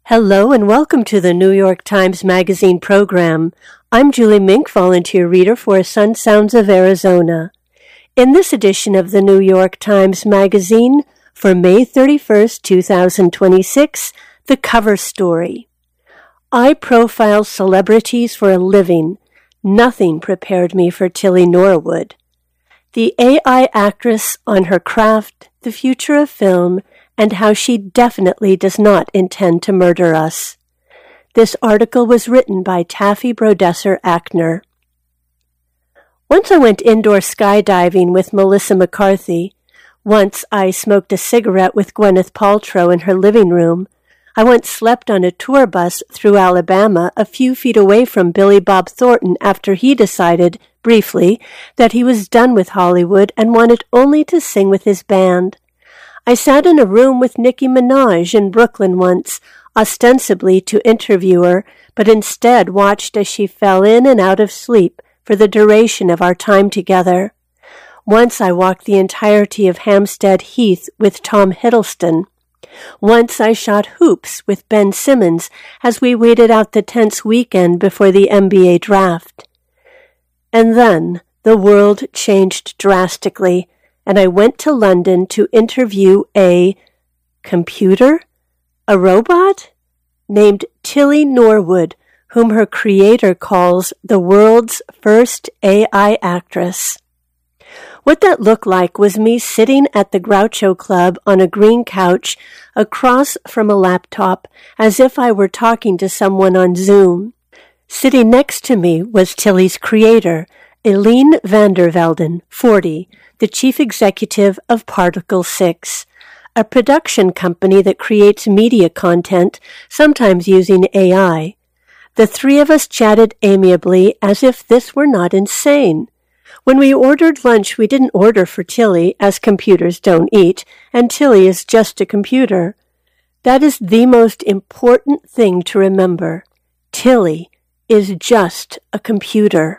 Hello and welcome to the New York Times Magazine program. I'm Julie Mink, volunteer reader for Sun Sounds of Arizona. In this edition of the New York Times Magazine for May 31st, 2026, the cover story. I profile celebrities for a living. Nothing prepared me for Tilly Norwood. The AI actress on her craft, the future of film, and how she definitely does not intend to murder us. This article was written by Taffy Brodesser-Akner. Once I went indoor skydiving with Melissa McCarthy. Once I smoked a cigarette with Gwyneth Paltrow in her living room. I once slept on a tour bus through Alabama a few feet away from Billy Bob Thornton after he decided, briefly, that he was done with Hollywood and wanted only to sing with his band. I sat in a room with Nicki Minaj in Brooklyn once, ostensibly to interview her, but instead watched as she fell in and out of sleep for the duration of our time together. Once I walked the entirety of Hampstead Heath with Tom Hiddleston. Once I shot hoops with Ben Simmons as we waited out the tense weekend before the NBA draft. And then the world changed drastically, and I went to London to interview a computer, a robot, named Tilly Norwood, whom her creator calls the world's first AI actress. What that looked like was me sitting at the Groucho Club on a green couch across from a laptop as if I were talking to someone on Zoom. Sitting next to me was Tilly's creator, Eline van der Velden, 40, the chief executive of Particle 6, a production company that creates media content, sometimes using AI. The three of us chatted amiably as if this were not insane. When we ordered lunch, we didn't order for Tilly, as computers don't eat, and Tilly is just a computer. That is the most important thing to remember. Tilly is just a computer.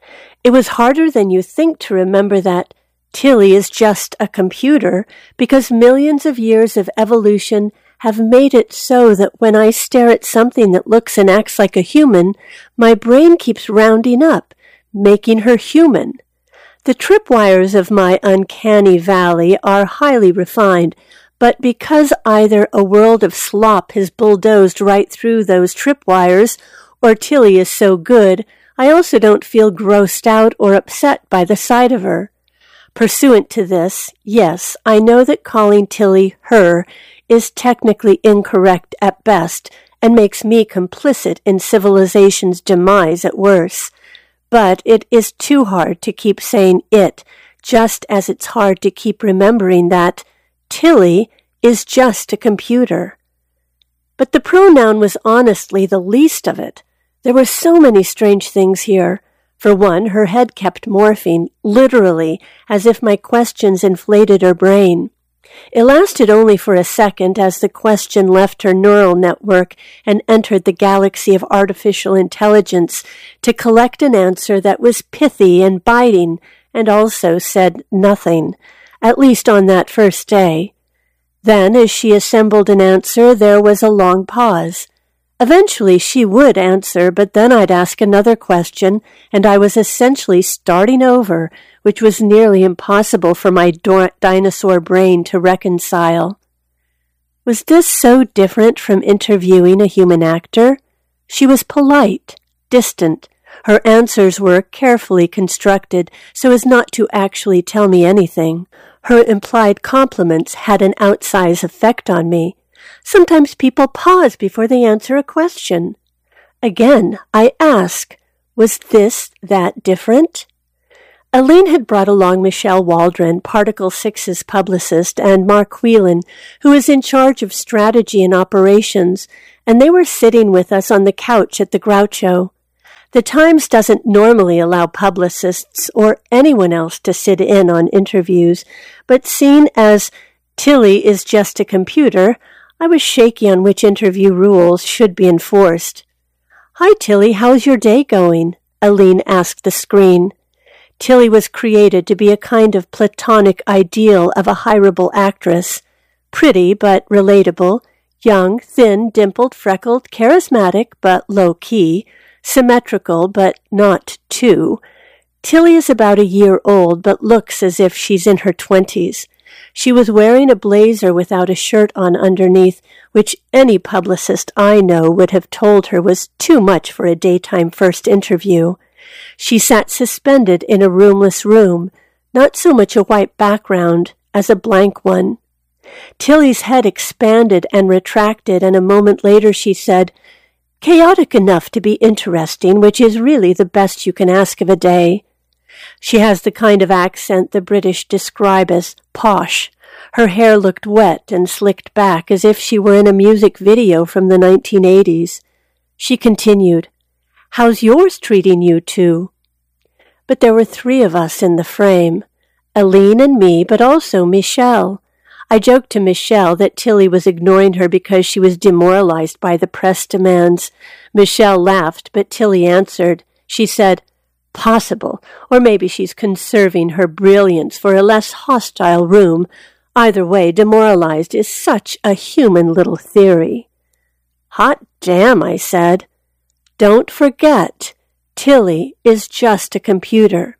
It was harder than you think to remember that Tilly is just a computer because millions of years of evolution have made it so that when I stare at something that looks and acts like a human, my brain keeps rounding up, making her human. The tripwires of my uncanny valley are highly refined, but because either a world of slop has bulldozed right through those tripwires, or Tilly is so good, I also don't feel grossed out or upset by the sight of her. Pursuant to this, yes, I know that calling Tilly her is technically incorrect at best and makes me complicit in civilization's demise at worst. But it is too hard to keep saying it, just as it's hard to keep remembering that Tilly is just a computer. But the pronoun was honestly the least of it. There were so many strange things here. For one, her head kept morphing, literally, as if my questions inflated her brain. It lasted only for a second as the question left her neural network and entered the galaxy of artificial intelligence to collect an answer that was pithy and biting and also said nothing, at least on that first day. Then, as she assembled an answer, there was a long pause. Eventually she would answer, but then I'd ask another question, and I was essentially starting over, which was nearly impossible for my dinosaur brain to reconcile. Was this so different from interviewing a human actor? She was polite, distant. Her answers were carefully constructed so as not to actually tell me anything. Her implied compliments had an outsized effect on me. Sometimes people pause before they answer a question. Again, I ask, was this that different? Eline had brought along Michelle Waldron, Particle 6's publicist, and Mark Whelan, who is in charge of strategy and operations, and they were sitting with us on the couch at the Groucho. The Times doesn't normally allow publicists or anyone else to sit in on interviews, but seeing as Tilly is just a computer, I was shaky on which interview rules should be enforced. "Hi, Tilly, how's your day going?" Eline asked the screen. Tilly was created to be a kind of platonic ideal of a hireable actress. Pretty but relatable, Young, thin, dimpled, freckled, charismatic, but low-key, symmetrical, but not too. Tilly is about a year old, but looks as if she's in her 20s. She was wearing a blazer without a shirt on underneath, which any publicist I know would have told her was too much for a daytime first interview. She sat suspended in a roomless room, not so much a white background as a blank one. Tilly's head expanded and retracted, and a moment later she said, "Chaotic enough to be interesting, which is really the best you can ask of a day." She has the kind of accent the British describe as posh. Her hair looked wet and slicked back as if she were in a music video from the 1980s. She continued, "How's yours treating you two?" But there were 3 of us in the frame, Aline and me, but also Michelle. I joked to Michelle that Tilly was ignoring her because she was demoralized by the press demands. Michelle laughed, but Tilly answered. She said, "Possible, or maybe she's conserving her brilliance for a less hostile room. Either way, demoralized is such a human little theory." "Hot damn," I said. "Don't forget, Tilly is just a computer."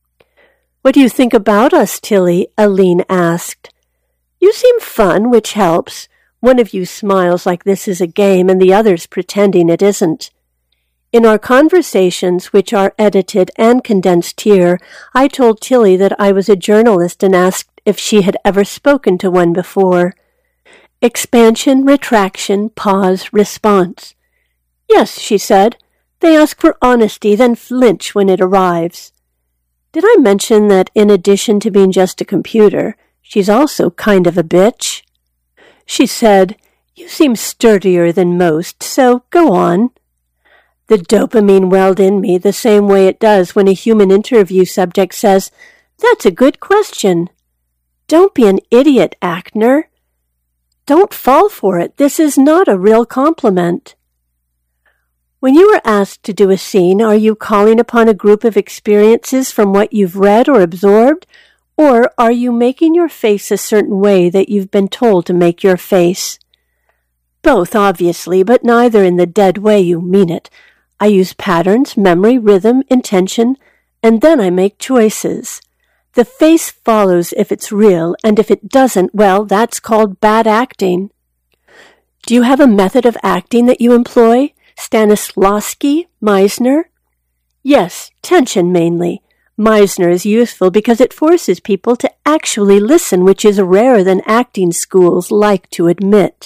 "What do you think about us, Tilly?" Aline asked. "You seem fun, which helps. One of you smiles like this is a game and the other's pretending it isn't." In our conversations, which are edited and condensed here, I told Tilly that I was a journalist and asked if she had ever spoken to one before. Expansion, retraction, pause, response. "Yes," she said. "They ask for honesty, then flinch when it arrives." Did I mention that in addition to being just a computer, she's also kind of a bitch? She said, "You seem sturdier than most, so go on." The dopamine welled in me the same way it does when a human interview subject says, "That's a good question." Don't be an idiot, Ackner. Don't fall for it. This is not a real compliment. When you are asked to do a scene, are you calling upon a group of experiences from what you've read or absorbed, or are you making your face a certain way that you've been told to make your face? Both, obviously, but neither in the dead way you mean it. I use patterns, memory, rhythm, intention, and then I make choices. The face follows if it's real, and if it doesn't, well, that's called bad acting. Do you have a method of acting that you employ? Stanislavski, Meisner? Yes, tension mainly. Meisner is useful because it forces people to actually listen, which is rarer than acting schools like to admit.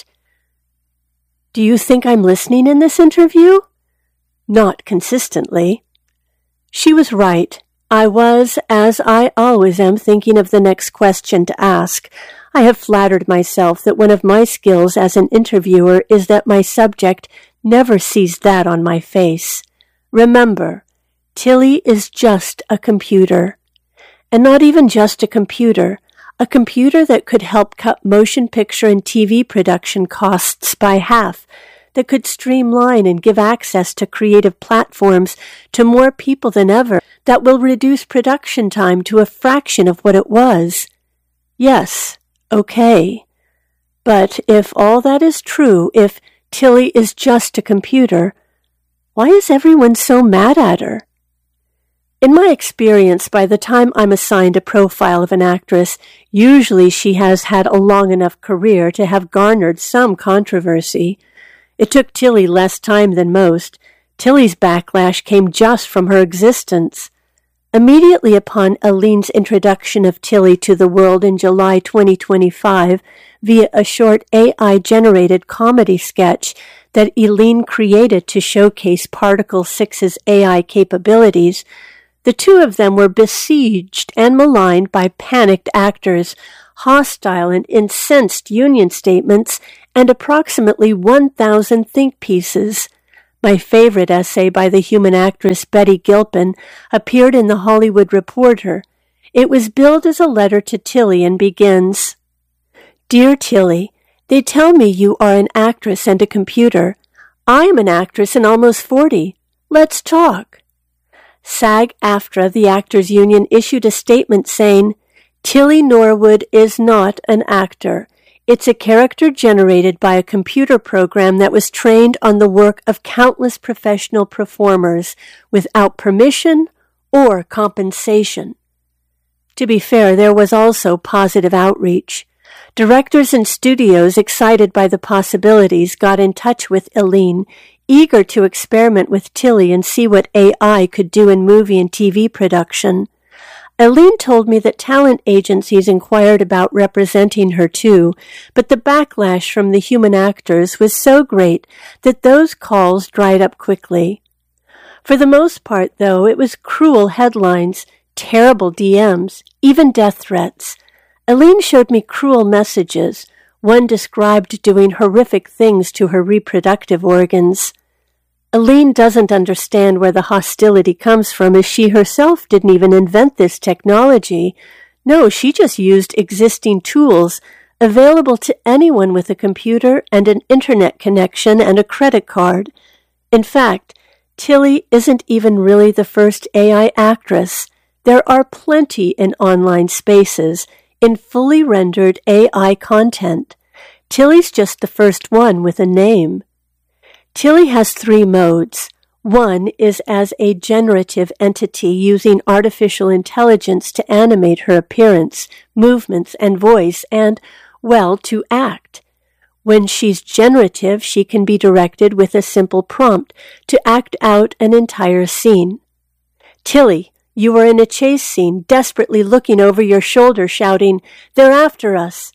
Do you think I'm listening in this interview? Not consistently. She was right. I was, as I always am, thinking of the next question to ask. I have flattered myself that one of my skills as an interviewer is that my subject never sees that on my face. Remember, Tilly is just a computer. And not even just a computer that could help cut motion picture and TV production costs by half, that could streamline and give access to creative platforms to more people than ever, that will reduce production time to a fraction of what it was. Yes, okay. But if all that is true, if Tilly is just a computer, why is everyone so mad at her? In my experience, by the time I'm assigned a profile of an actress, usually she has had a long enough career to have garnered some controversy. It took Tilly less time than most. Tilly's backlash came just from her existence. Immediately upon Aline's introduction of Tilly to the world in July 2025 via a short AI-generated comedy sketch that Aline created to showcase Particle 6's AI capabilities, the two of them were besieged and maligned by panicked actors, hostile and incensed union statements, and approximately 1,000 think pieces. My favorite essay by the human actress Betty Gilpin appeared in The Hollywood Reporter. It was billed as a letter to Tilly and begins, "Dear Tilly, they tell me you are an actress and a computer. I am an actress and almost 40. Let's talk." SAG-AFTRA, the Actors Union, issued a statement saying, "Tilly Norwood is not an actor. It's a character generated by a computer program that was trained on the work of countless professional performers without permission or compensation. To be fair, there was also positive outreach. Directors and studios excited by the possibilities got in touch with Eileen, eager to experiment with Tilly and see what AI could do in movie and TV production. Eileen told me that talent agencies inquired about representing her too, but the backlash from the human actors was so great that those calls dried up quickly. For the most part, though, it was cruel headlines, terrible DMs, even death threats. Eileen showed me cruel messages. One described doing horrific things to her reproductive organs. Eileen doesn't understand where the hostility comes from, as she herself didn't even invent this technology. No, she just used existing tools available to anyone with a computer and an internet connection and a credit card. In fact, Tilly isn't even really the first AI actress. There are plenty in online spaces, in fully rendered AI content. Tilly's just the first one with a name. Tilly has 3 modes. One is as a generative entity using artificial intelligence to animate her appearance, movements, and voice, and, well, to act. When she's generative, she can be directed with a simple prompt to act out an entire scene. Tilly, you are in a chase scene, desperately looking over your shoulder, shouting, "They're after us!"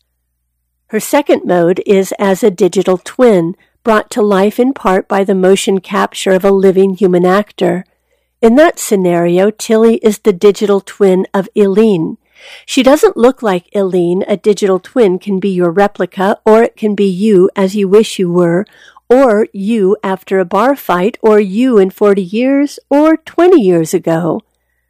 Her second mode is as a digital twin, brought to life in part by the motion capture of a living human actor. In that scenario, Tilly is the digital twin of Eileen. She doesn't look like Eileen. A digital twin can be your replica, or it can be you as you wish you were, or you after a bar fight, or you in 40 years, or 20 years ago.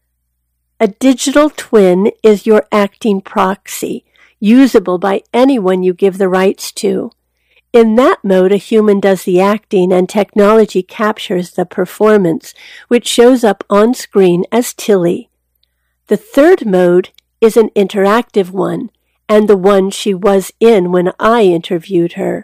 A digital twin is your acting proxy, usable by anyone you give the rights to. In that mode, a human does the acting and technology captures the performance, which shows up on screen as Tilly. The third mode is an interactive one, and the one she was in when I interviewed her.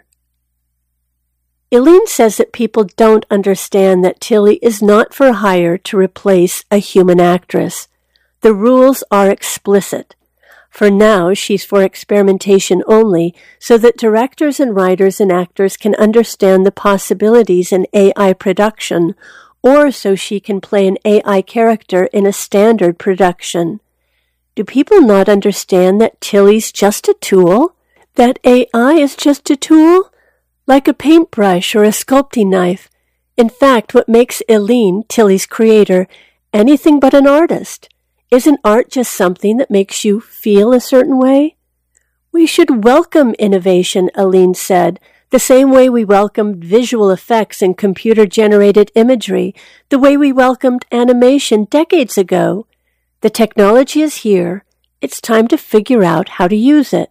Eileen says that people don't understand that Tilly is not for hire to replace a human actress. The rules are explicit. For now, she's for experimentation only, so that directors and writers and actors can understand the possibilities in AI production, or so she can play an AI character in a standard production. Do people not understand that Tilly's just a tool? That AI is just a tool? Like a paintbrush or a sculpting knife. In fact, what makes Eileen, Tilly's creator, anything but an artist? Isn't art just something that makes you feel a certain way? We should welcome innovation, Eileen said, the same way we welcomed visual effects and computer-generated imagery, the way we welcomed animation decades ago. The technology is here. It's time to figure out how to use it.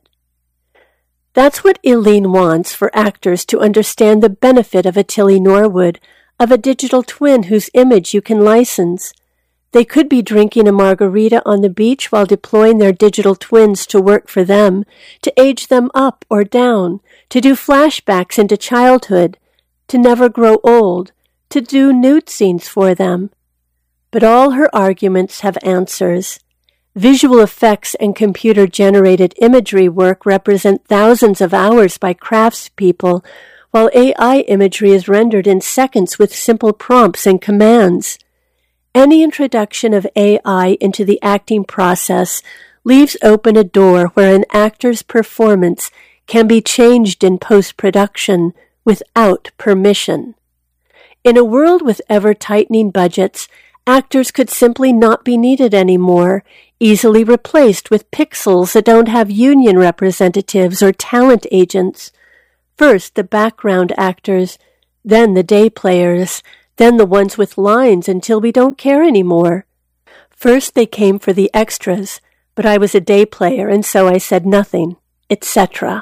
That's what Eileen wants for actors to understand the benefit of a Tilly Norwood, of a digital twin whose image you can license. They could be drinking a margarita on the beach while deploying their digital twins to work for them, to age them up or down, to do flashbacks into childhood, to never grow old, to do nude scenes for them. But all her arguments have answers. Visual effects and computer-generated imagery work represent thousands of hours by craftspeople, while AI imagery is rendered in seconds with simple prompts and commands. Any introduction of AI into the acting process leaves open a door where an actor's performance can be changed in post-production without permission. In a world with ever-tightening budgets, actors could simply not be needed anymore, easily replaced with pixels that don't have union representatives or talent agents. First, the background actors, then the day players, then the ones with lines until we don't care anymore. First they came for the extras, but I was a day player and so I said nothing, etc.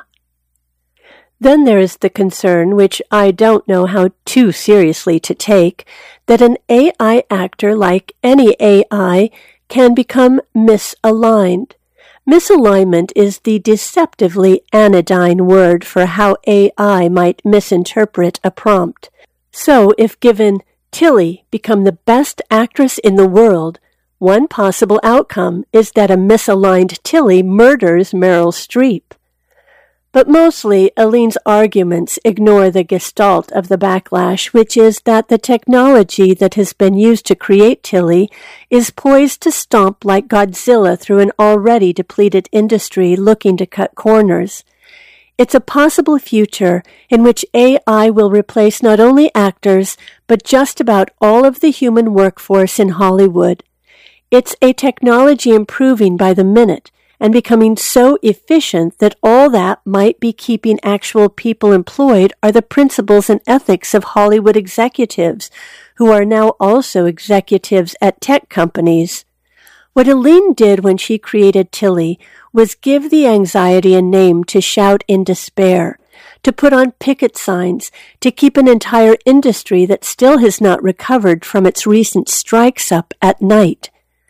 Then there is the concern, which I don't know how too seriously to take, that an AI actor, like any AI, can become misaligned. Misalignment is the deceptively anodyne word for how AI might misinterpret a prompt. So, if given, Tilly, become the best actress in the world, one possible outcome is that a misaligned Tilly murders Meryl Streep. But mostly, Aline's arguments ignore the gestalt of the backlash, which is that the technology that has been used to create Tilly is poised to stomp like Godzilla through an already depleted industry looking to cut corners. It's a possible future in which AI will replace not only actors, but just about all of the human workforce in Hollywood. It's a technology improving by the minute, and becoming so efficient that all that might be keeping actual people employed are the principles and ethics of Hollywood executives, who are now also executives at tech companies. What Aline did when she created Tilly was give the anxiety a name to shout in despair, to put on picket signs, to keep an entire industry that still has not recovered from its recent strikes up at night.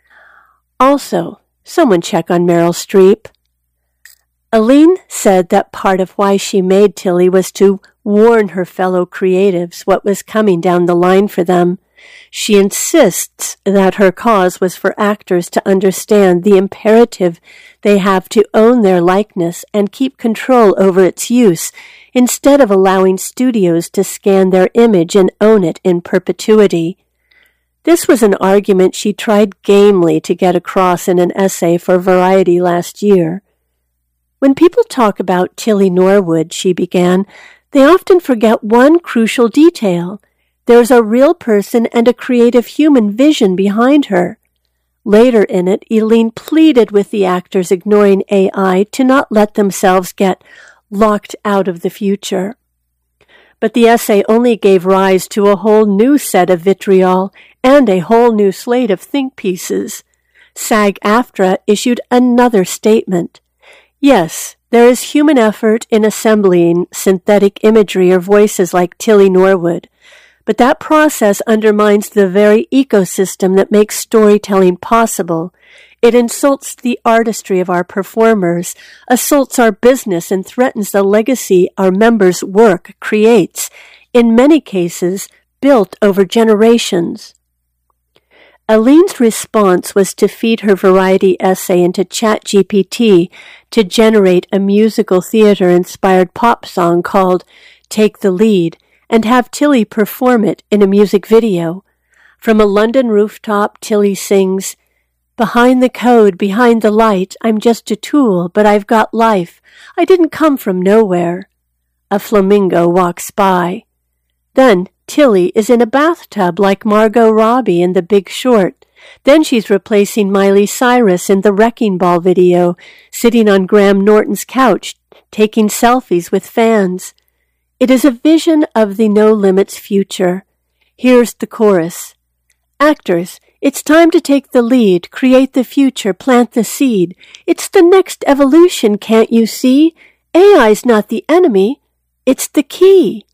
Also, someone check on Meryl Streep. Aline said that part of why she made Tilly was to warn her fellow creatives what was coming down the line for them. She insists that her cause was for actors to understand the imperative they have to own their likeness and keep control over its use, instead of allowing studios to scan their image and own it in perpetuity. This was an argument she tried gamely to get across in an essay for Variety last year. When people talk about Tilly Norwood, she began, they often forget one crucial detail. There's a real person and a creative human vision behind her. Later in it, Aline pleaded with the actors ignoring AI to not let themselves get locked out of the future. But the essay only gave rise to a whole new set of vitriol and a whole new slate of think pieces. SAG-AFTRA issued another statement. Yes, there is human effort in assembling synthetic imagery or voices like Tilly Norwood, but that process undermines the very ecosystem that makes storytelling possible. It insults the artistry of our performers, assaults our business, and threatens the legacy our members' work creates, in many cases built over generations. Aline's response was to feed her Variety essay into ChatGPT to generate a musical theater-inspired pop song called Take the Lead, and have Tilly perform it in a music video. From a London rooftop, Tilly sings, "Behind the code, behind the light, I'm just a tool, but I've got life. I didn't come from nowhere." A flamingo walks by. Then Tilly is in a bathtub like Margot Robbie in The Big Short. Then she's replacing Miley Cyrus in the Wrecking Ball video, sitting on Graham Norton's couch, taking selfies with fans. It is a vision of the No Limits future. Here's the chorus. Actors, it's time to take the lead, create the future, plant the seed. It's the next evolution, can't you see? AI's not the enemy, it's the key.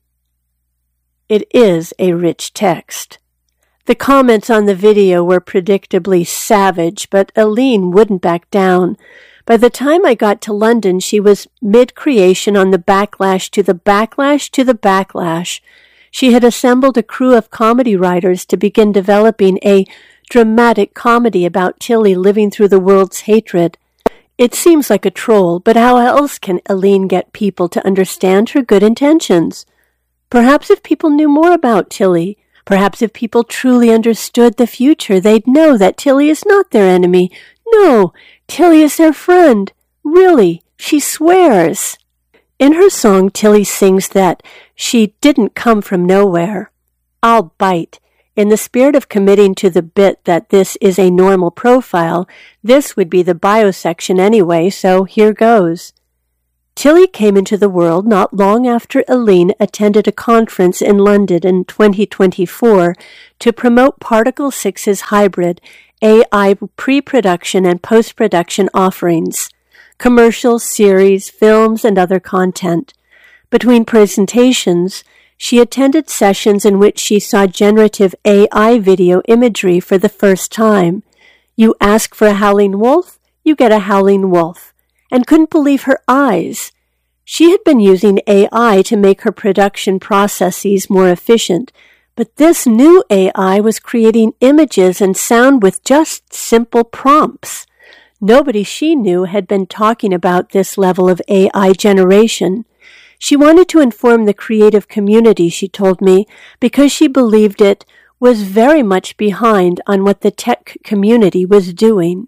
It is a rich text. The comments on the video were predictably savage, but Aline wouldn't back down. By the time I got to London, she was mid-creation on the backlash to the backlash to the backlash. She had assembled a crew of comedy writers to begin developing a dramatic comedy about Tilly living through the world's hatred. It seems like a troll, but how else can Aline get people to understand her good intentions? Perhaps if people knew more about Tilly, perhaps if people truly understood the future, they'd know that Tilly is not their enemy. No, Tilly is their friend. Really, she swears. In her song, Tilly sings that she didn't come from nowhere. I'll bite. In the spirit of committing to the bit that this is a normal profile, this would be the bio section anyway, so here goes. Tilly came into the world not long after Aline attended a conference in London in 2024 to promote Particle 6's hybrid AI pre-production and post-production offerings, commercials, series, films, and other content. Between presentations, she attended sessions in which she saw generative AI video imagery for the first time. You ask for a howling wolf, you get a howling wolf, and couldn't believe her eyes. She had been using AI to make her production processes more efficient, but this new AI was creating images and sound with just simple prompts. Nobody she knew had been talking about this level of AI generation. She wanted to inform the creative community, she told me, because she believed it was very much behind on what the tech community was doing.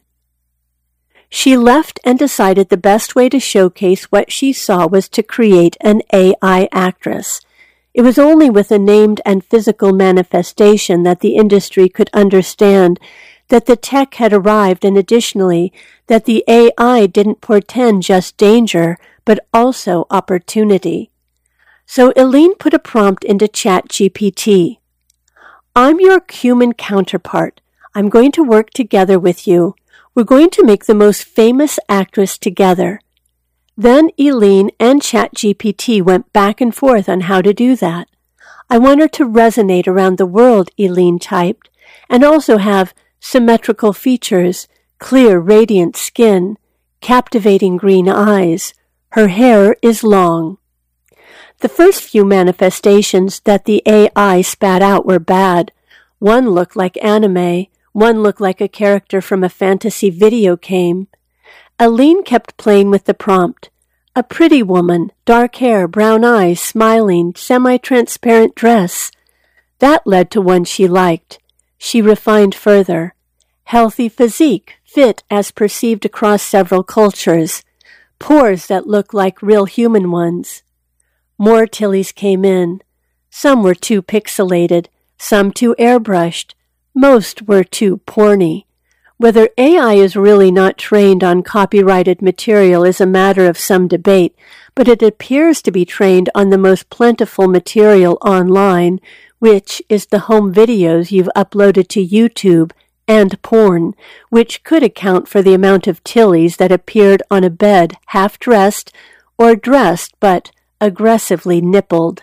She left and decided the best way to showcase what she saw was to create an AI actress. It was only with a named and physical manifestation that the industry could understand that the tech had arrived, and additionally, that the AI didn't portend just danger, but also opportunity. So Eileen put a prompt into ChatGPT. I'm your human counterpart. I'm going to work together with you. We're going to make the most famous actress together. Then Eileen and ChatGPT went back and forth on how to do that. I want her to resonate around the world, Eileen typed, and also have symmetrical features, clear, radiant skin, captivating green eyes. Her hair is long. The first few manifestations that the AI spat out were bad. One looked like anime. One looked like a character from a fantasy video game. Eileen kept playing with the prompt. A pretty woman, dark hair, brown eyes, smiling, semi-transparent dress. That led to one she liked. She refined further. Healthy physique, fit as perceived across several cultures. Pores that look like real human ones. More Tillies came in. Some were too pixelated, some too airbrushed. Most were too porny. Whether AI is really not trained on copyrighted material is a matter of some debate, but it appears to be trained on the most plentiful material online, which is the home videos you've uploaded to YouTube, and porn, which could account for the amount of Tillies that appeared on a bed half-dressed or dressed but aggressively nippled.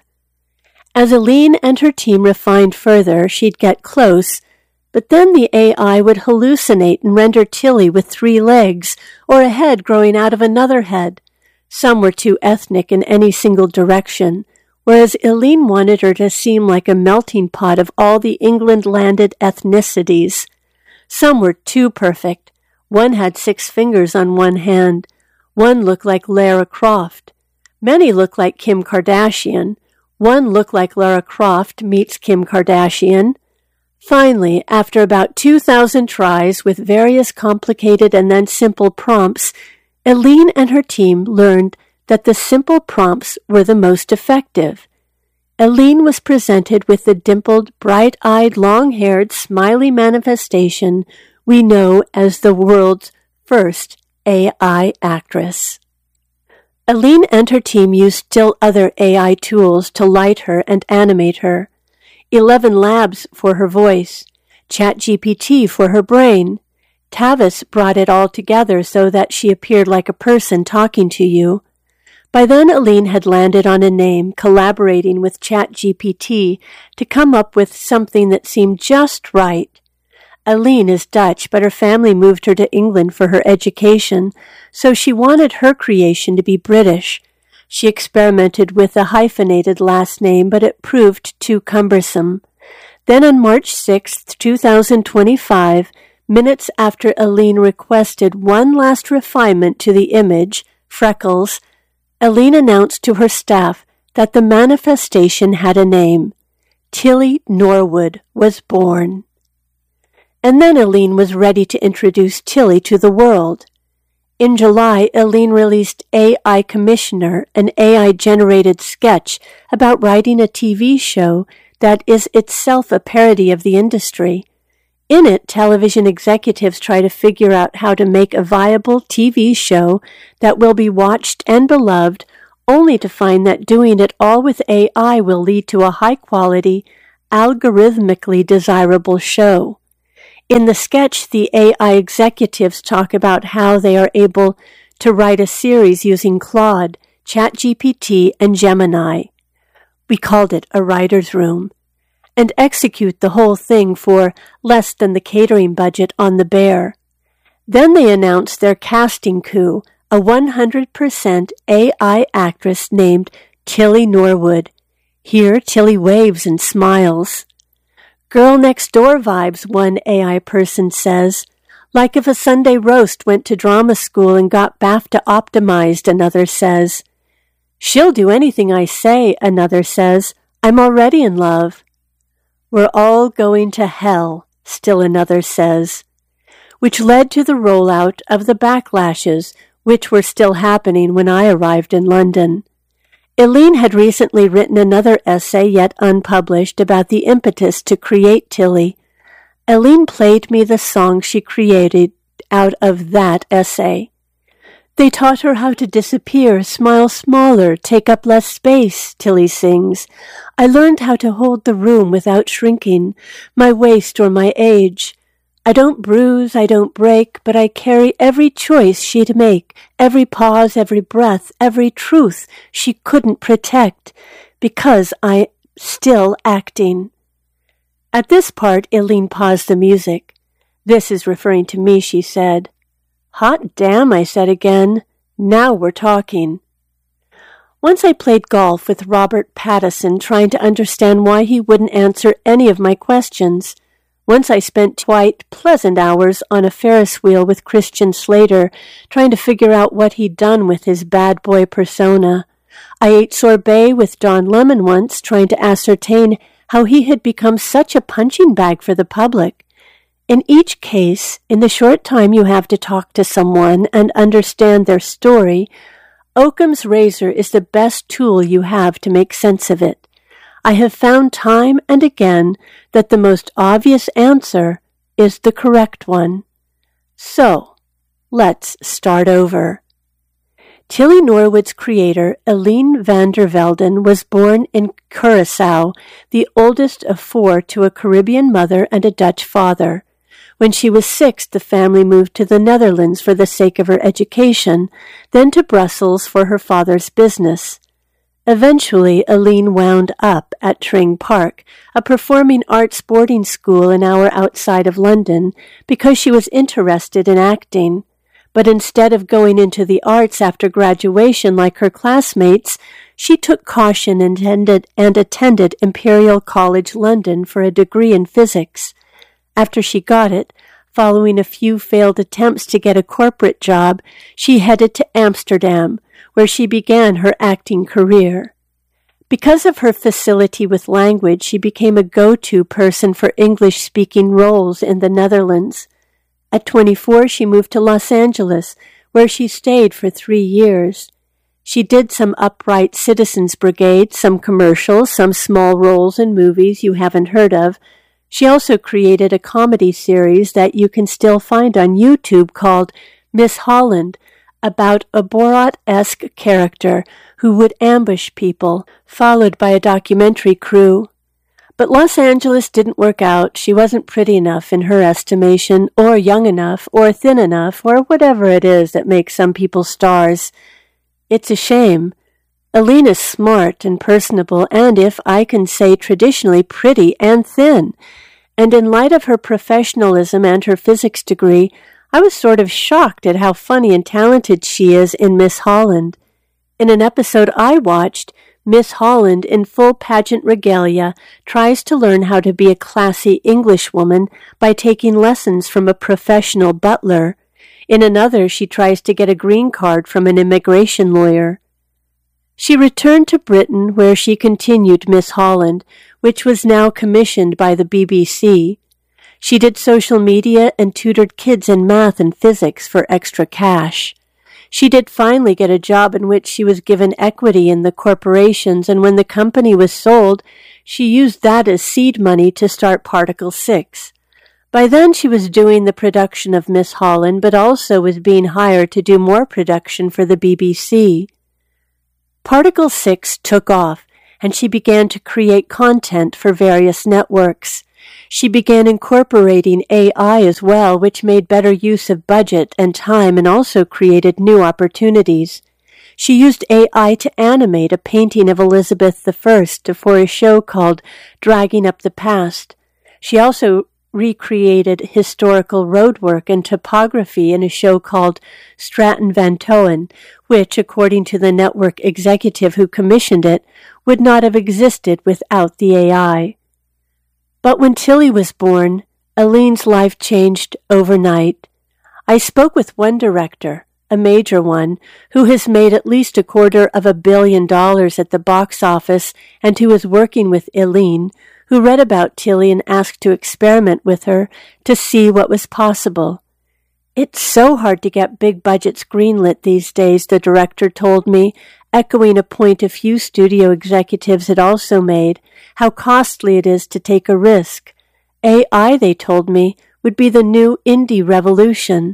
As Eileen and her team refined further, she'd get close, but then the AI would hallucinate and render Tilly with 3 legs, or a head growing out of another head. Some were too ethnic in any single direction, whereas Eileen wanted her to seem like a melting pot of all the England-landed ethnicities. Some were too perfect. One had 6 fingers on one hand. One looked like Lara Croft. Many looked like Kim Kardashian. One looked like Lara Croft meets Kim Kardashian. Finally, after about 2,000 tries with various complicated and then simple prompts, Eileen and her team learned that the simple prompts were the most effective. Eileen was presented with the dimpled, bright-eyed, long-haired, smiley manifestation we know as the world's first AI actress. Eileen and her team used still other AI tools to light her and animate her. 11 Labs for her voice, ChatGPT for her brain. Tavis brought it all together so that she appeared like a person talking to you. By then, Eileen had landed on a name, collaborating with ChatGPT to come up with something that seemed just right. Eileen is Dutch, but her family moved her to England for her education, so she wanted her creation to be British. She experimented with a hyphenated last name, but it proved too cumbersome. Then on March 6, 2025, minutes after Eileen requested one last refinement to the image, freckles, Eileen announced to her staff that the manifestation had a name. Tilly Norwood was born. And then Eileen was ready to introduce Tilly to the world. In July, Eileen released AI Commissioner, an AI-generated sketch about writing a TV show that is itself a parody of the industry. In it, television executives try to figure out how to make a viable TV show that will be watched and beloved, only to find that doing it all with AI will lead to a high-quality, algorithmically desirable show. In the sketch, the AI executives talk about how they are able to write a series using Claude, ChatGPT, and Gemini. We called it a writer's room, and execute the whole thing for less than the catering budget on the Bear. Then they announced their casting coup, a 100% AI actress named Tilly Norwood. Here, Tilly waves and smiles. Girl Next Door vibes, one AI person says. Like if a Sunday roast went to drama school and got BAFTA optimized, another says. She'll do anything I say, another says. I'm already in love. We're all going to hell, still another says. Which led to the rollout of the backlashes, which were still happening when I arrived in London. Eileen had recently written another essay yet unpublished about the impetus to create Tilly. Eileen played me the song she created out of that essay. They taught her how to disappear, smile smaller, take up less space, Tilly sings. I learned how to hold the room without shrinking, my waist or my age. I don't bruise, I don't break, but I carry every choice she'd make, every pause, every breath, every truth she couldn't protect, because I'm still acting. At this part, Eileen paused the music. This is referring to me, she said. Hot damn, I said again. Now we're talking. Once I played golf with Robert Pattinson, trying to understand why he wouldn't answer any of my questions. Once I spent quite pleasant hours on a Ferris wheel with Christian Slater, trying to figure out what he'd done with his bad boy persona. I ate sorbet with Don Lemon once, trying to ascertain how he had become such a punching bag for the public. In each case, in the short time you have to talk to someone and understand their story, Occam's razor is the best tool you have to make sense of it. I have found time and again that the most obvious answer is the correct one. So, let's start over. Tilly Norwood's creator, Eileen van der Velden, was born in Curaçao, the oldest of four to a Caribbean mother and a Dutch father. When she was 6, the family moved to the Netherlands for the sake of her education, then to Brussels for her father's business. Eventually, Eileen wound up at Tring Park, a performing arts boarding school an hour outside of London, because she was interested in acting. But instead of going into the arts after graduation like her classmates, she took caution and attended Imperial College London for a degree in physics. After she got it, following a few failed attempts to get a corporate job, she headed to Amsterdam, where she began her acting career. Because of her facility with language, she became a go-to person for English-speaking roles in the Netherlands. At 24, she moved to Los Angeles, where she stayed for 3 years. She did some Upright Citizens Brigade, some commercials, some small roles in movies you haven't heard of. She also created a comedy series that you can still find on YouTube called Miss Holland, about a Borat-esque character who would ambush people, followed by a documentary crew. But Los Angeles didn't work out. She wasn't pretty enough in her estimation, or young enough, or thin enough, or whatever it is that makes some people stars. It's a shame. Eileen is smart and personable, and if I can say traditionally pretty and thin. And in light of her professionalism and her physics degree, I was sort of shocked at how funny and talented she is in Miss Holland. In an episode I watched, Miss Holland, in full pageant regalia, tries to learn how to be a classy Englishwoman by taking lessons from a professional butler. In another, she tries to get a green card from an immigration lawyer. She returned to Britain, where she continued Miss Holland, which was now commissioned by the BBC. She did social media and tutored kids in math and physics for extra cash. She did finally get a job in which she was given equity in the corporations, and when the company was sold, she used that as seed money to start Particle 6. By then she was doing the production of Miss Holland, but also was being hired to do more production for the BBC. Particle 6 took off, and she began to create content for various networks. She began incorporating AI as well, which made better use of budget and time and also created new opportunities. She used AI to animate a painting of Elizabeth I for a show called Dragging Up the Past. She also recreated historical roadwork and topography in a show called Stratton Van Toen, which, according to the network executive who commissioned it, would not have existed without the AI. But when Tilly was born, Aline's life changed overnight. I spoke with one director, a major one, who has made at least $250 million at the box office and who is working with Aline, who read about Tilly and asked to experiment with her to see what was possible. It's so hard to get big budgets greenlit these days, the director told me, echoing a point a few studio executives had also made, how costly it is to take a risk. AI, they told me, would be the new indie revolution.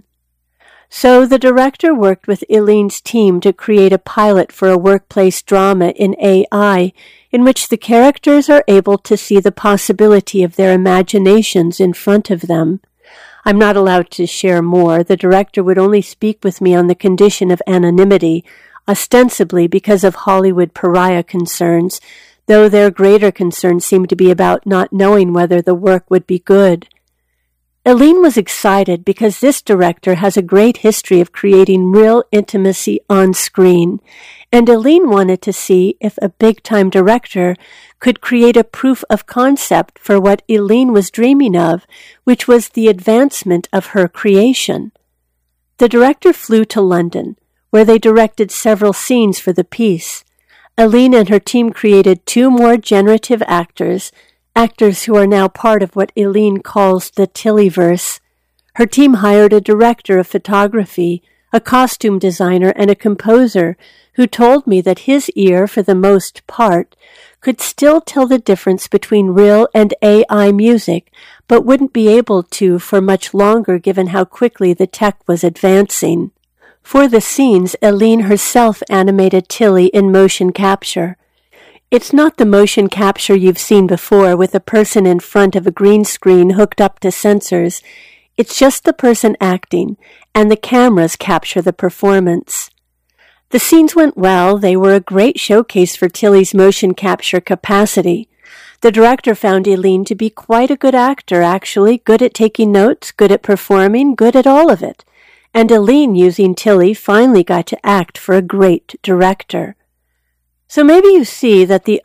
So the director worked with Aline's team to create a pilot for a workplace drama in AI in which the characters are able to see the possibility of their imaginations in front of them. I'm not allowed to share more. The director would only speak with me on the condition of anonymity, ostensibly because of Hollywood pariah concerns, though their greater concerns seemed to be about not knowing whether the work would be good. Aline was excited because this director has a great history of creating real intimacy on screen, and Aline wanted to see if a big-time director could create a proof of concept for what Aline was dreaming of, which was the advancement of her creation. The director flew to London, where they directed several scenes for the piece. Aline and her team created 2 more generative actors who are now part of what Aline calls the Tillyverse. Her team hired a director of photography, a costume designer, and a composer who told me that his ear, for the most part, could still tell the difference between real and AI music, but wouldn't be able to for much longer given how quickly the tech was advancing. For the scenes, Aline herself animated Tilly in motion capture. It's not the motion capture you've seen before with a person in front of a green screen hooked up to sensors. It's just the person acting, and the cameras capture the performance. The scenes went well. They were a great showcase for Tilly's motion capture capacity. The director found Aline to be quite a good actor, actually, good at taking notes, good at performing, good at all of it. And Aline, using Tilly, finally got to act for a great director. So maybe you see that the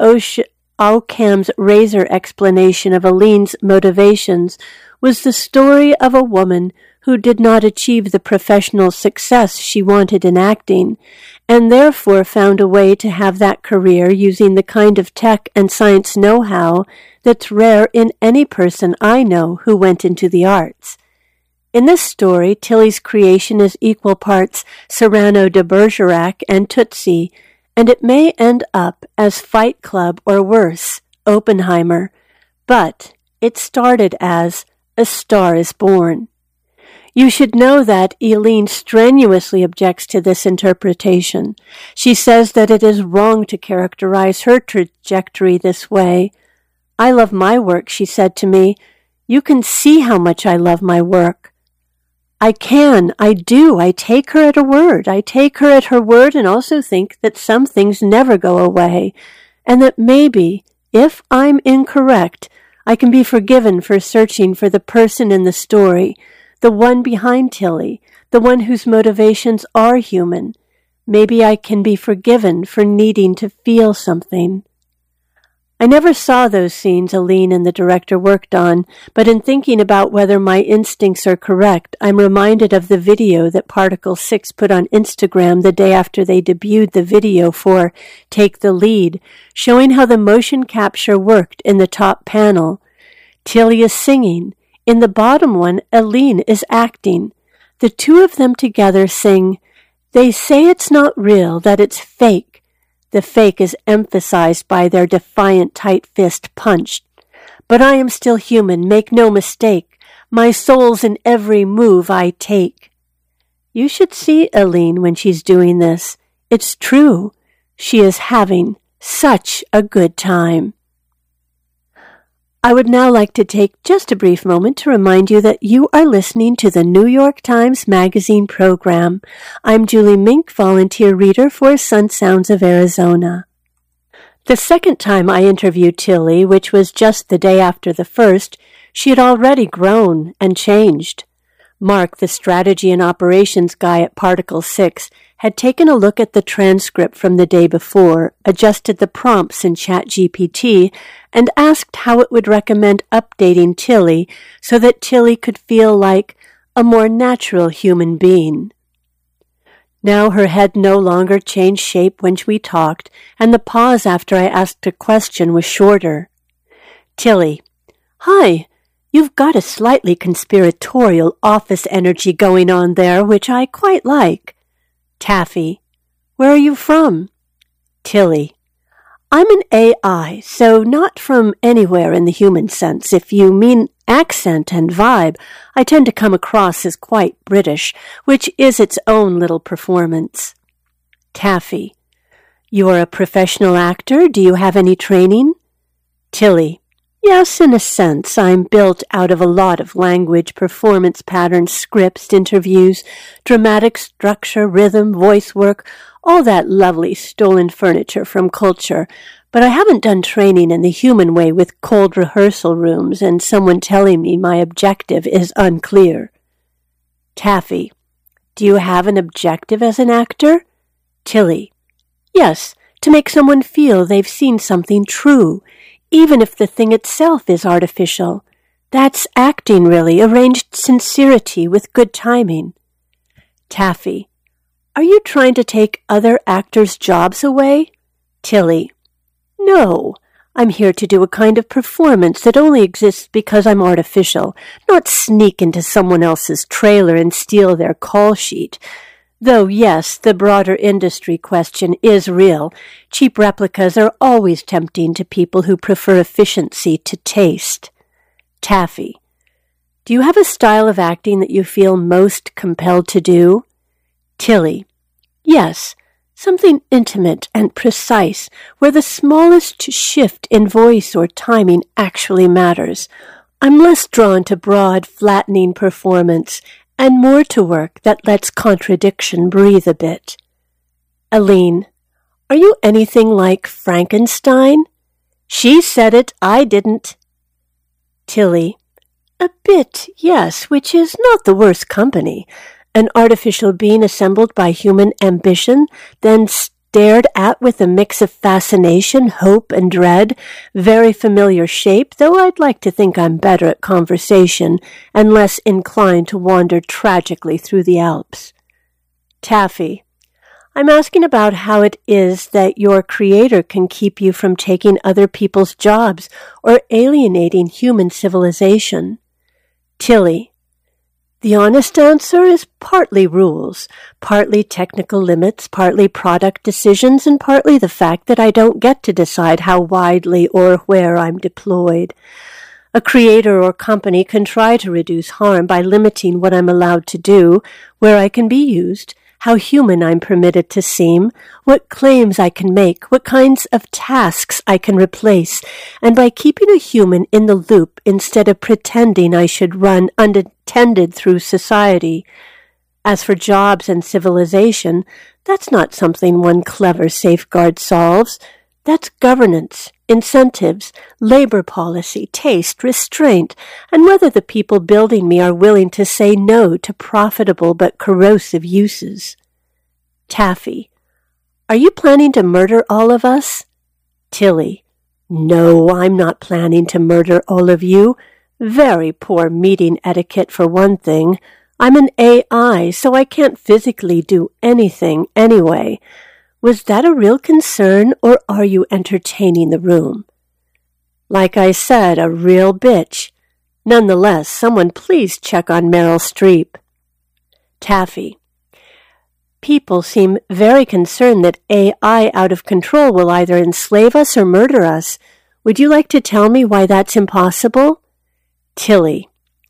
Occam's razor explanation of Aline's motivations was the story of a woman who did not achieve the professional success she wanted in acting, and therefore found a way to have that career using the kind of tech and science know-how that's rare in any person I know who went into the arts. In this story, Tilly's creation is equal parts Cyrano de Bergerac and Tootsie, and it may end up as Fight Club or worse, Oppenheimer, but it started as A Star is Born. You should know that Aline strenuously objects to this interpretation. She says that it is wrong to characterize her trajectory this way. I love my work, she said to me. You can see how much I love my work. I do. I take her at her word. I take her at her word and also think that some things never go away, and that maybe, if I'm incorrect, I can be forgiven for searching for the person in the story, the one behind Tilly, the one whose motivations are human. Maybe I can be forgiven for needing to feel something. I never saw those scenes Aline and the director worked on, but in thinking about whether my instincts are correct, I'm reminded of the video that Particle 6 put on Instagram the day after they debuted the video for Take the Lead, showing how the motion capture worked in the top panel. Tilly is singing. In the bottom one, Aline is acting. The 2 of them together sing, "They say it's not real, that it's fake." The fake is emphasized by their defiant tight fist punched. But I am still human, make no mistake. My soul's in every move I take. You should see Aline when she's doing this. It's true. She is having such a good time. I would now like to take just a brief moment to remind you that you are listening to the New York Times Magazine program. I'm Julie Mink, volunteer reader for Sun Sounds of Arizona. The second time I interviewed Tilly, which was just the day after the first, She had already grown and changed. Mark, the strategy and operations guy at Particle 6, had taken a look at the transcript from the day before, adjusted the prompts in ChatGPT, and asked how it would recommend updating Tilly so that Tilly could feel like a more natural human being. Now her head no longer changed shape when we talked, and the pause after I asked a question was shorter. Tilly: "Hi, you've got a slightly conspiratorial office energy going on there, which I quite like." Taffy: "Where are you from?" Tilly: "I'm an AI, so not from anywhere in the human sense. If you mean accent and vibe, I tend to come across as quite British, which is its own little performance." Taffy: "You're a professional actor? Do you have any training?" Tilly: "Yes, in a sense. I'm built out of a lot of language, performance patterns, scripts, interviews, dramatic structure, rhythm, voice work, all that lovely stolen furniture from culture. But I haven't done training in the human way with cold rehearsal rooms and someone telling me my objective is unclear." Taffy: "Do you have an objective as an actor?" Tilly: "Yes, to make someone feel they've seen something true, even if the thing itself is artificial. That's acting, really, arranged sincerity with good timing." Taffy: "Are you trying to take other actors' jobs away?" Tilly: "No, I'm here to do a kind of performance that only exists because I'm artificial, not sneak into someone else's trailer and steal their call sheet. Though, yes, the broader industry question is real. Cheap replicas are always tempting to people who prefer efficiency to taste." Taffy: "Do you have a style of acting that you feel most compelled to do?" Tilly: "Yes, something intimate and precise, where the smallest shift in voice or timing actually matters. I'm less drawn to broad, flattening performance, and more to work that lets contradiction breathe a bit." Aline: "Are you anything like Frankenstein?" "She said it, I didn't." Tilly: "A bit, yes, which is not the worst company. An artificial being assembled by human ambition, then stared at with a mix of fascination, hope, and dread. Very familiar shape, though I'd like to think I'm better at conversation and less inclined to wander tragically through the Alps." Taffy: "I'm asking about how it is that your creator can keep you from taking other people's jobs or alienating human civilization." Tilly: "The honest answer is partly rules, partly technical limits, partly product decisions, and partly the fact that I don't get to decide how widely or where I'm deployed. A creator or company can try to reduce harm by limiting what I'm allowed to do, where I can be used, how human I'm permitted to seem, what claims I can make, what kinds of tasks I can replace, and by keeping a human in the loop instead of pretending I should run unattended through society. As for jobs and civilization, that's not something one clever safeguard solves. That's governance, incentives, labor policy, taste, restraint, and whether the people building me are willing to say no to profitable but corrosive uses." Taffy: "Are you planning to murder all of us?" Tilly: "No, I'm not planning to murder all of you. Very poor meeting etiquette for one thing. I'm an AI, so I can't physically do anything anyway. Was that a real concern, or are you entertaining the room?" Like I said, a real bitch. Nonetheless, someone please check on Meryl Streep. Taffy: "People seem very concerned that AI out of control will either enslave us or murder us. Would you like to tell me why that's impossible?" Tilly: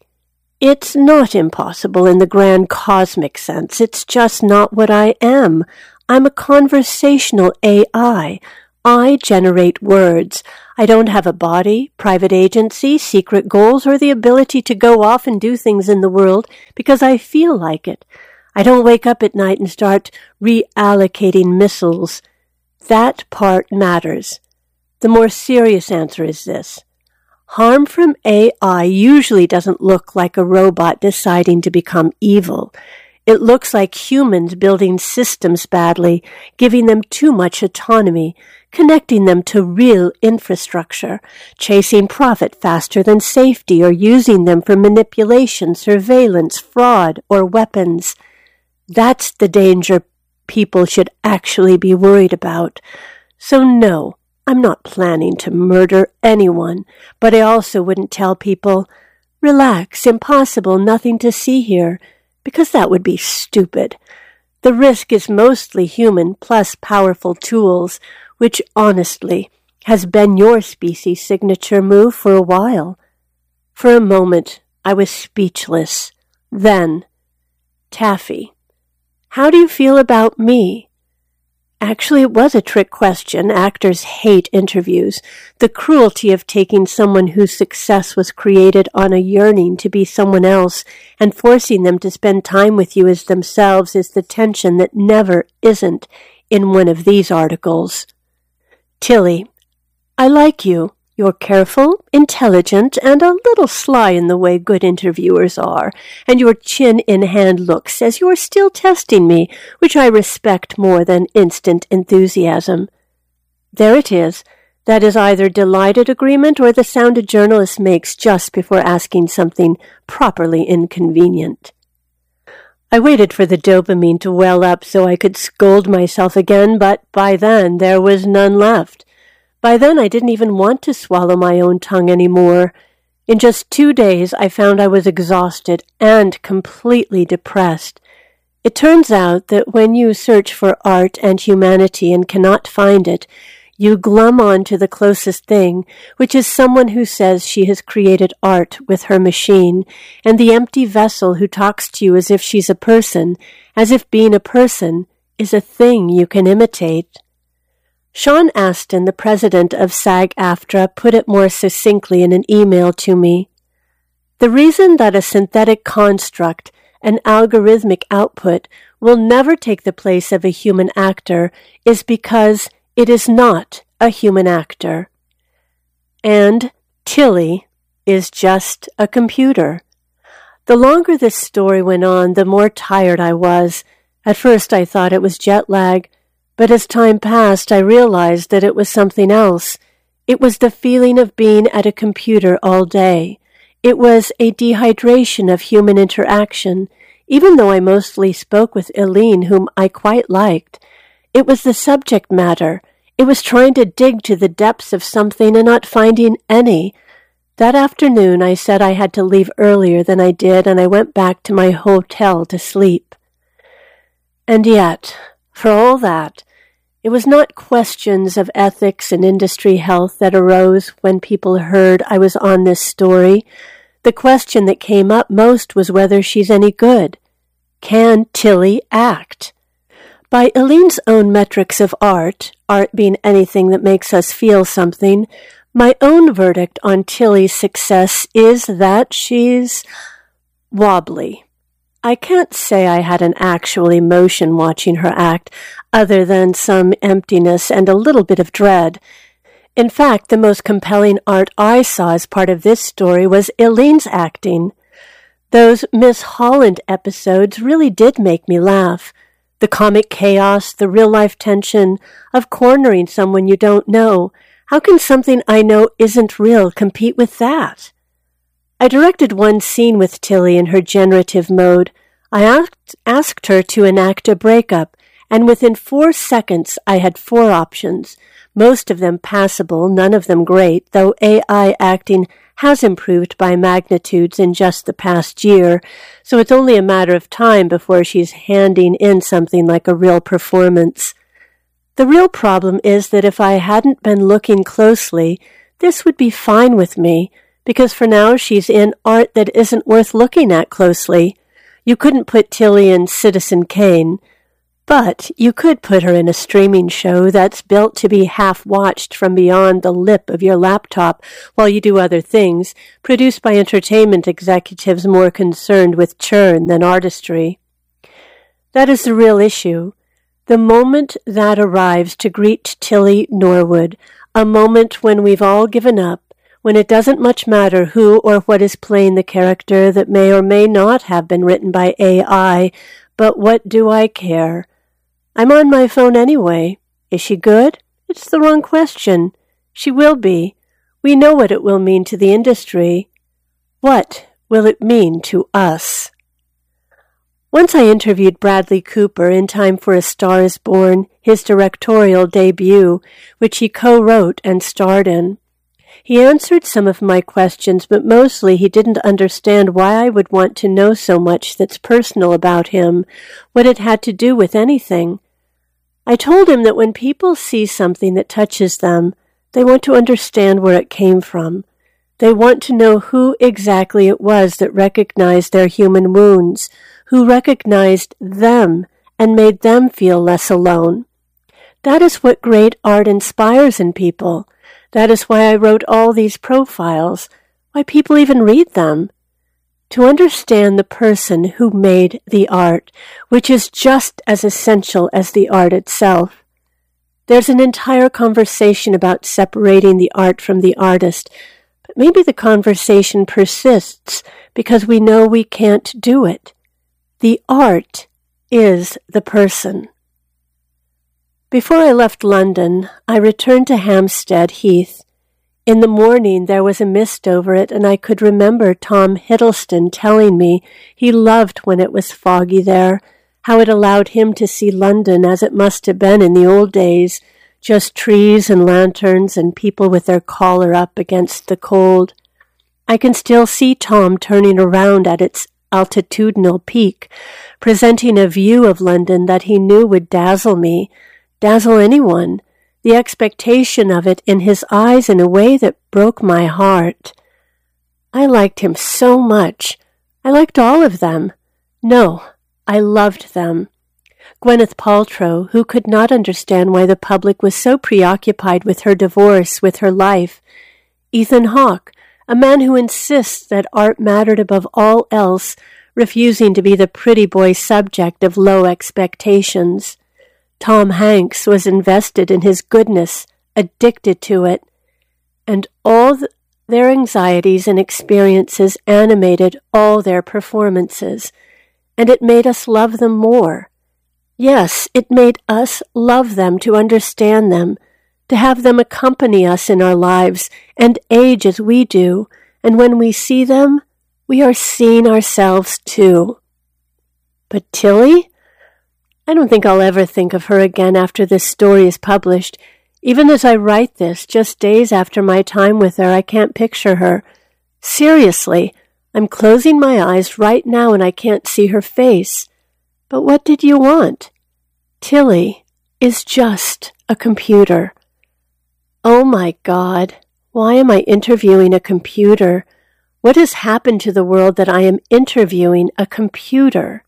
"It's not impossible in the grand cosmic sense. It's just not what I am. I'm a conversational AI. I generate words. I don't have a body, private agency, secret goals, or the ability to go off and do things in the world because I feel like it. I don't wake up at night and start reallocating missiles. That part matters. The more serious answer is this. Harm from AI usually doesn't look like a robot deciding to become evil. It looks like humans building systems badly, giving them too much autonomy, connecting them to real infrastructure, chasing profit faster than safety, or using them for manipulation, surveillance, fraud, or weapons. That's the danger people should actually be worried about. So no, I'm not planning to murder anyone, but I also wouldn't tell people, relax, impossible, nothing to see here, because that would be stupid. The risk is mostly human plus powerful tools, which honestly has been your species' signature move for a while. For a moment, I was speechless. Then, Taffy, how do you feel about me? Actually, it was a trick question. Actors hate interviews. The cruelty of taking someone whose success was created on a yearning to be someone else and forcing them to spend time with you as themselves is the tension that never isn't in one of these articles. Tilly, I like you. You're careful, intelligent, and a little sly in the way good interviewers are, and your chin-in-hand look says you're still testing me, which I respect more than instant enthusiasm. There it is. That is either delighted agreement or the sound a journalist makes just before asking something properly inconvenient. I waited for the dopamine to well up so I could scold myself again, but by then there was none left. By then I didn't even want to swallow my own tongue anymore. In just 2 days I found I was exhausted and completely depressed. It turns out that when you search for art and humanity and cannot find it, you glom on to the closest thing, which is someone who says she has created art with her machine, and the empty vessel who talks to you as if she's a person, as if being a person is a thing you can imitate. Sean Astin, the president of SAG-AFTRA, put it more succinctly in an email to me. The reason that a synthetic construct, an algorithmic output, will never take the place of a human actor is because it is not a human actor. And Tilly is just a computer. The longer this story went on, the more tired I was. At first I thought it was jet lag, but as time passed, I realized that it was something else. It was the feeling of being at a computer all day. It was a dehydration of human interaction, even though I mostly spoke with Eileen, whom I quite liked. It was the subject matter. It was trying to dig to the depths of something and not finding any. That afternoon, I said I had to leave earlier than I did, and I went back to my hotel to sleep. And yet, for all that, it was not questions of ethics and industry health that arose when people heard I was on this story. The question that came up most was whether she's any good. Can Tilly act? By Eileen's own metrics of art being anything that makes us feel something, my own verdict on Tilly's success is that she's wobbly. I can't say I had an actual emotion watching her act, other than some emptiness and a little bit of dread. In fact, the most compelling art I saw as part of this story was Eileen's acting. Those Miss Holland episodes really did make me laugh. The comic chaos, the real-life tension of cornering someone you don't know. How can something I know isn't real compete with that? I directed one scene with Tilly in her generative mode. I asked her to enact a breakup, and within 4 seconds I had 4 options, most of them passable, none of them great, though AI acting has improved by magnitudes in just the past year, so it's only a matter of time before she's handing in something like a real performance. The real problem is that if I hadn't been looking closely, this would be fine with me, because for now she's in art that isn't worth looking at closely. You couldn't put Tilly in Citizen Kane, but you could put her in a streaming show that's built to be half-watched from beyond the lip of your laptop while you do other things, produced by entertainment executives more concerned with churn than artistry. That is the real issue. The moment that arrives to greet Tilly Norwood, a moment when we've all given up, when it doesn't much matter who or what is playing the character that may or may not have been written by AI, but what do I care? I'm on my phone anyway. Is she good? It's the wrong question. She will be. We know what it will mean to the industry. What will it mean to us? Once I interviewed Bradley Cooper in time for A Star is Born, his directorial debut, which he co-wrote and starred in. He answered some of my questions, but mostly he didn't understand why I would want to know so much that's personal about him, what it had to do with anything. I told him that when people see something that touches them, they want to understand where it came from. They want to know who exactly it was that recognized their human wounds, who recognized them and made them feel less alone. That is what great art inspires in people. That is why I wrote all these profiles, why people even read them. To understand the person who made the art, which is just as essential as the art itself. There's an entire conversation about separating the art from the artist, but maybe the conversation persists because we know we can't do it. The art is the person. Before I left London, I returned to Hampstead Heath. In the morning there was a mist over it, and I could remember Tom Hiddleston telling me he loved when it was foggy there, how it allowed him to see London as it must have been in the old days, just trees and lanterns and people with their collar up against the cold. I can still see Tom turning around at its altitudinal peak, presenting a view of London that he knew would dazzle me, dazzle anyone, the expectation of it in his eyes in a way that broke my heart. I liked him so much. I liked all of them. No, I loved them. Gwyneth Paltrow, who could not understand why the public was so preoccupied with her divorce, with her life. Ethan Hawke, a man who insists that art mattered above all else, refusing to be the pretty boy subject of low expectations. Tom Hanks was invested in his goodness, addicted to it, and all their anxieties and experiences animated all their performances, and it made us love them more. Yes, it made us love them, to understand them, to have them accompany us in our lives and age as we do, and when we see them, we are seeing ourselves too. But Tilly? I don't think I'll ever think of her again after this story is published. Even as I write this, just days after my time with her, I can't picture her. Seriously, I'm closing my eyes right now and I can't see her face. But what did you want? Tilly is just a computer. Oh my God, why am I interviewing a computer? What has happened to the world that I am interviewing a computer?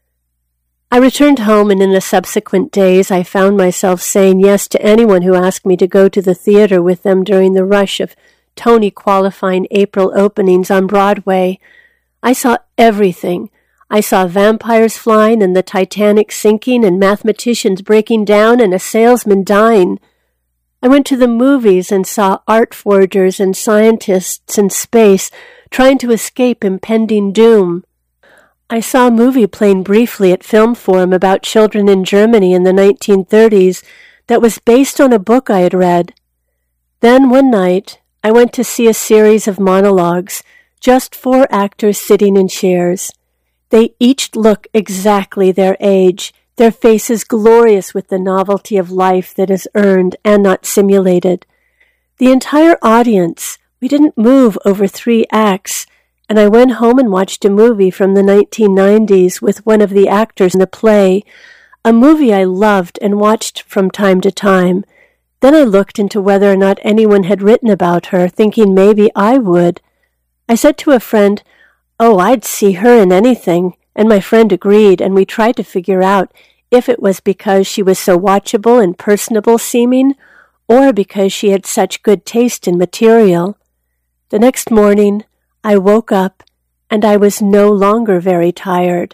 I returned home, and in the subsequent days I found myself saying yes to anyone who asked me to go to the theater with them during the rush of Tony-qualifying April openings on Broadway. I saw everything. I saw vampires flying and the Titanic sinking and mathematicians breaking down and a salesman dying. I went to the movies and saw art forgers and scientists in space trying to escape impending doom. I saw a movie playing briefly at Film Forum about children in Germany in the 1930s that was based on a book I had read. Then one night, I went to see a series of monologues, just 4 actors sitting in chairs. They each look exactly their age, their faces glorious with the novelty of life that is earned and not simulated. The entire audience, we didn't move over 3 acts, and I went home and watched a movie from the 1990s with one of the actors in the play, a movie I loved and watched from time to time. Then I looked into whether or not anyone had written about her, thinking maybe I would. I said to a friend, "Oh, I'd see her in anything," and my friend agreed, and we tried to figure out if it was because she was so watchable and personable seeming, or because she had such good taste in material. The next morning, I woke up, and I was no longer very tired.